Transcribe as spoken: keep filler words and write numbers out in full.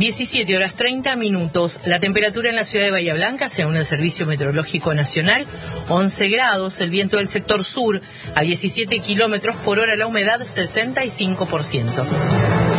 diecisiete horas treinta minutos. La temperatura en la ciudad de Bahía Blanca, según el Servicio Meteorológico Nacional, once grados. El viento del sector sur a diecisiete kilómetros por hora. La humedad sesenta y cinco por ciento.